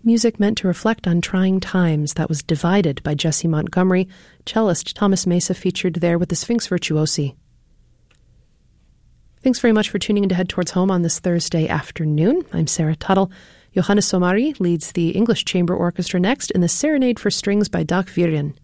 Music meant to reflect on trying times that was divided by Jesse Montgomery. Cellist Thomas Mesa featured there with the Sphinx Virtuosi. Thanks very much for tuning in to Head Towards Home on this Thursday afternoon. I'm Sarah Tuttle. Johannes Somari leads the English Chamber Orchestra next in the Serenade for Strings by Dag Viren.